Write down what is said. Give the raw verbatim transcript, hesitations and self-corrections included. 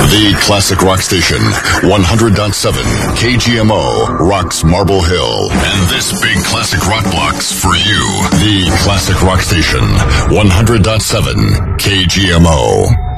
The Classic Rock Station, one hundred point seven K G M O, rocks Marble Hill. And this big classic rock box for you. The Classic Rock Station, one hundred point seven K G M O.